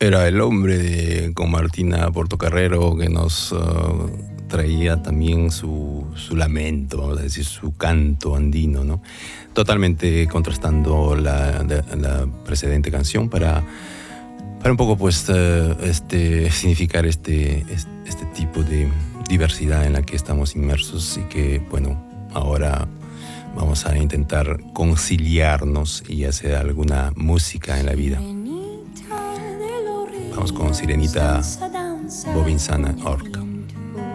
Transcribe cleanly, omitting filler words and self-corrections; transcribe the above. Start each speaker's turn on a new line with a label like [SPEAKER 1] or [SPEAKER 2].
[SPEAKER 1] Era el hombre con Martina Portocarrero que nos traía también su lamento, vamos a decir, su canto andino, ¿no? Totalmente contrastando la precedente canción para un poco pues significar este tipo de diversidad en la que estamos inmersos y que, bueno, ahora vamos a intentar conciliarnos y hacer alguna música en la vida. Vamos con Sirenita Bobinsana Org.